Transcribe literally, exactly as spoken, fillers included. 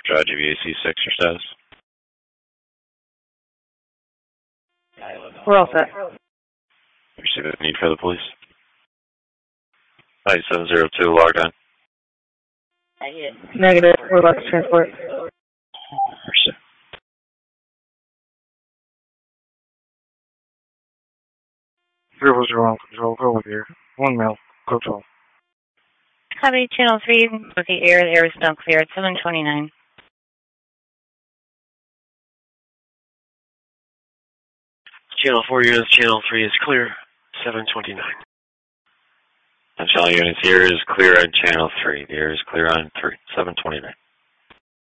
Roger, V A C six, your status? We're all set. Receive a need for the police. Flight seven zero two, log on. Negative. We're about to transport. Receive. Zero zero one control, go with here. One mil, control. Copy, channel three with the air. The air is now clear at seven twenty-nine. Channel four units, channel three is clear, seven twenty-nine. And channel units, the air is clear on channel three. The air is clear on three, seven twenty-nine.